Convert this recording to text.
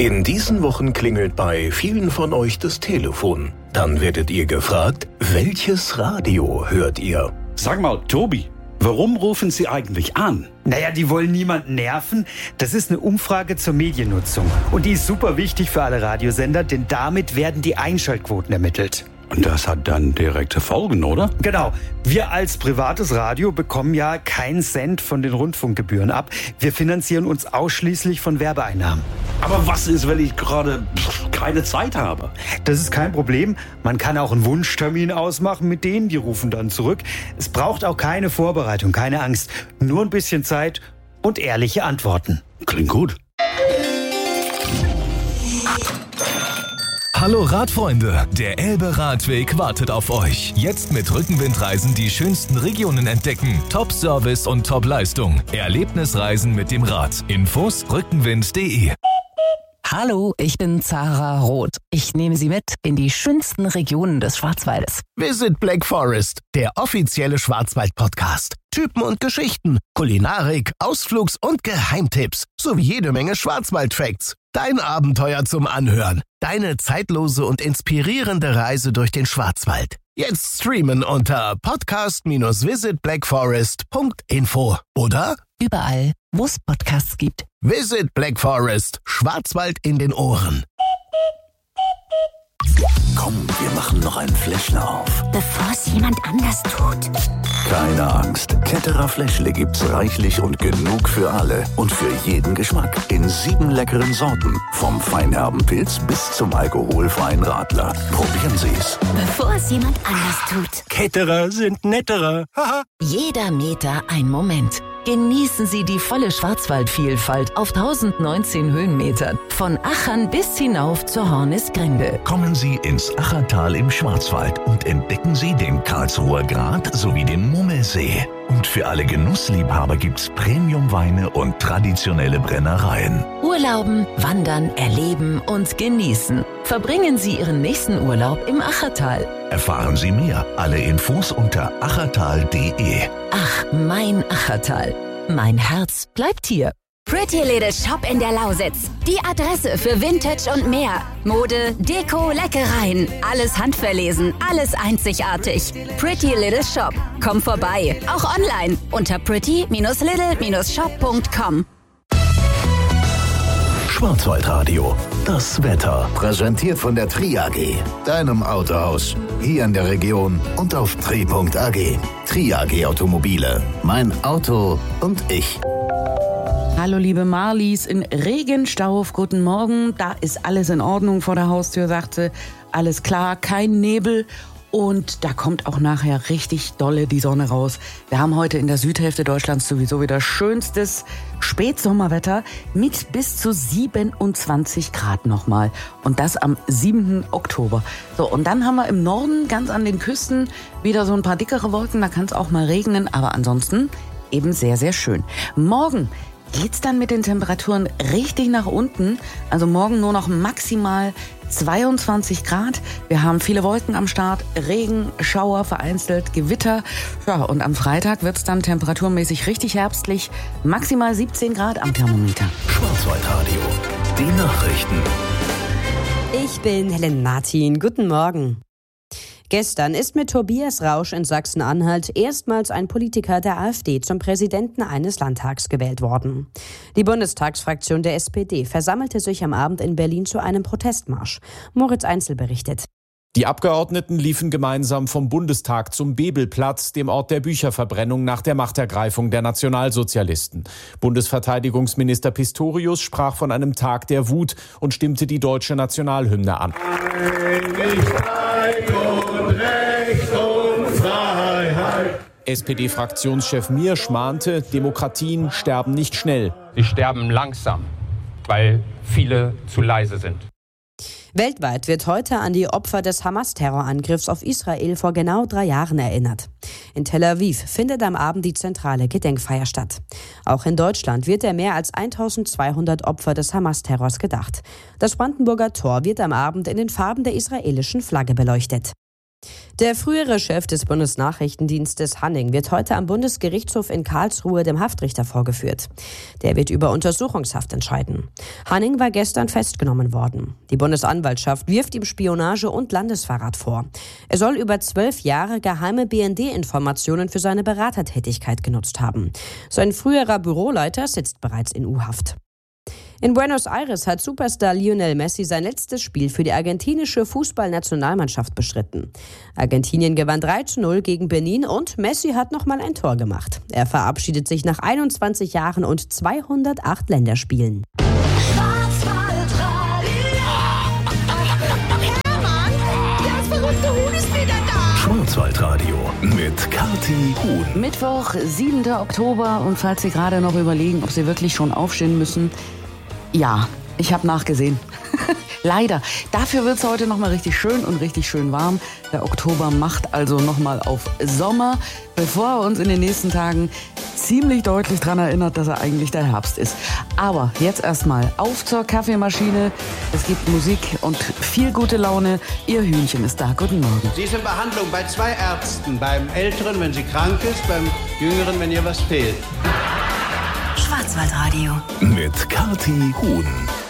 In diesen Wochen klingelt bei vielen von euch das Telefon. Dann werdet ihr gefragt, welches Radio hört ihr? Sag mal, Tobi, warum rufen Sie eigentlich an? Naja, die wollen niemanden nerven. Das ist eine Umfrage zur Mediennutzung. Und die ist super wichtig für alle Radiosender, denn damit werden die Einschaltquoten ermittelt. Und das hat dann direkte Folgen, oder? Genau. Wir als privates Radio bekommen ja keinen Cent von den Rundfunkgebühren ab. Wir finanzieren uns ausschließlich von Werbeeinnahmen. Aber was ist, wenn ich gerade keine Zeit habe? Das ist kein Problem. Man kann auch einen Wunschtermin ausmachen mit denen, die rufen dann zurück. Es braucht auch keine Vorbereitung, keine Angst. Nur ein bisschen Zeit und ehrliche Antworten. Klingt gut. Hallo Radfreunde, der Elbe-Radweg wartet auf euch. Jetzt mit Rückenwindreisen die schönsten Regionen entdecken. Top-Service und Top-Leistung. Erlebnisreisen mit dem Rad. Infos rückenwind.de. Hallo, ich bin Zara Roth. Ich nehme Sie mit in die schönsten Regionen des Schwarzwaldes. Visit Black Forest, der offizielle Schwarzwald-Podcast. Typen und Geschichten, Kulinarik, Ausflugs- und Geheimtipps sowie jede Menge Schwarzwald-Facts. Dein Abenteuer zum Anhören. Deine zeitlose und inspirierende Reise durch den Schwarzwald. Jetzt streamen unter podcast-visitblackforest.info oder Überall, wo es Podcasts gibt. Visit Black Forest, Schwarzwald in den Ohren. Komm, wir machen noch einen Fläschler auf. Bevor es jemand anders tut. Keine Angst, Ketterer Fläschle gibt's reichlich und genug für alle und für jeden Geschmack. In 7 leckeren Sorten, vom feinherben Pilz bis zum alkoholfreien Radler. Probieren Sie's. Bevor es jemand anders tut. Ketterer sind netterer. Haha. Jeder Meter ein Moment. Genießen Sie die volle Schwarzwaldvielfalt auf 1019 Höhenmetern. Von Achern bis hinauf zur Hornisgrinde. Kommen Sie ins Achertal im Schwarzwald und entdecken Sie den Karlsruher Grat sowie den Mummelsee. Und für alle Genussliebhaber gibt's Premiumweine und traditionelle Brennereien. Urlauben, wandern, erleben und genießen. Verbringen Sie Ihren nächsten Urlaub im Achertal. Erfahren Sie mehr. Alle Infos unter achertal.de. Ach, mein Achertal. Mein Herz bleibt hier. Pretty Little Shop in der Lausitz. Die Adresse für Vintage und mehr. Mode, Deko, Leckereien. Alles handverlesen, alles einzigartig. Pretty Little Shop. Komm vorbei. Auch online unter pretty-little-shop.com. Schwarzwaldradio. Das Wetter. Präsentiert von der Tri AG. Deinem Autohaus. Hier in der Region und auf tri.ag. Tri AG Automobile. Mein Auto und ich. Hallo liebe Marlies in Regenstauf, guten Morgen. Da ist alles in Ordnung vor der Haustür, sagt sie. Alles klar, kein Nebel. Und da kommt auch nachher richtig dolle die Sonne raus. Wir haben heute in der Südhälfte Deutschlands sowieso wieder schönstes Spätsommerwetter mit bis zu 27 Grad nochmal. Und das am 7. Oktober. So, und dann haben wir im Norden, ganz an den Küsten, wieder so ein paar dickere Wolken. Da kann es auch mal regnen, aber ansonsten eben sehr, sehr schön. Morgen geht's dann mit den Temperaturen richtig nach unten. Also morgen nur noch maximal 22 Grad. Wir haben viele Wolken am Start, Regen, Schauer, vereinzelt Gewitter. Ja, und am Freitag wird's dann temperaturmäßig richtig herbstlich. Maximal 17 Grad am Thermometer. Schwarzwaldradio. Die Nachrichten. Ich bin Helen Martin. Guten Morgen. Gestern ist mit Tobias Rausch in Sachsen-Anhalt erstmals ein Politiker der AfD zum Präsidenten eines Landtags gewählt worden. Die Bundestagsfraktion der SPD versammelte sich am Abend in Berlin zu einem Protestmarsch. Moritz Einzel berichtet. Die Abgeordneten liefen gemeinsam vom Bundestag zum Bebelplatz, dem Ort der Bücherverbrennung nach der Machtergreifung der Nationalsozialisten. Bundesverteidigungsminister Pistorius sprach von einem Tag der Wut und stimmte die deutsche Nationalhymne an. SPD-Fraktionschef Miersch mahnte, Demokratien sterben nicht schnell. Sie sterben langsam, weil viele zu leise sind. Weltweit wird heute an die Opfer des Hamas-Terrorangriffs auf Israel vor genau 3 Jahren erinnert. In Tel Aviv findet am Abend die zentrale Gedenkfeier statt. Auch in Deutschland wird der mehr als 1200 Opfer des Hamas-Terrors gedacht. Das Brandenburger Tor wird am Abend in den Farben der israelischen Flagge beleuchtet. Der frühere Chef des Bundesnachrichtendienstes Hanning wird heute am Bundesgerichtshof in Karlsruhe dem Haftrichter vorgeführt. Der wird über Untersuchungshaft entscheiden. Hanning war gestern festgenommen worden. Die Bundesanwaltschaft wirft ihm Spionage und Landesverrat vor. Er soll über 12 Jahre geheime BND-Informationen für seine Beratertätigkeit genutzt haben. Sein früherer Büroleiter sitzt bereits in U-Haft. In Buenos Aires hat Superstar Lionel Messi sein letztes Spiel für die argentinische Fußballnationalmannschaft bestritten. Argentinien gewann 3:0 gegen Benin und Messi hat nochmal ein Tor gemacht. Er verabschiedet sich nach 21 Jahren und 208 Länderspielen. Schwarzwaldradio mit Kathi Huhn. Mittwoch, 7. Oktober. Und falls Sie gerade noch überlegen, ob Sie wirklich schon aufstehen müssen, ja, ich habe nachgesehen. Leider. Dafür wird es heute nochmal richtig schön und richtig schön warm. Der Oktober macht also nochmal auf Sommer, bevor er uns in den nächsten Tagen ziemlich deutlich daran erinnert, dass er eigentlich der Herbst ist. Aber jetzt erstmal auf zur Kaffeemaschine. Es gibt Musik und viel gute Laune. Ihr Hühnchen ist da. Guten Morgen. Sie ist in Behandlung bei 2 Ärzten. Beim Älteren, wenn sie krank ist, beim Jüngeren, wenn ihr was fehlt. Schwarzwaldradio Mit Kathi Huhn.